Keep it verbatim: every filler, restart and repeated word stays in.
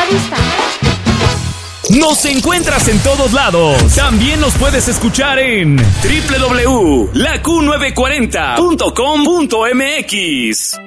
gusta. Nos encuentras en todos lados. También nos puedes escuchar en doble u doble u doble u punto la q novecientos cuarenta punto com punto m x.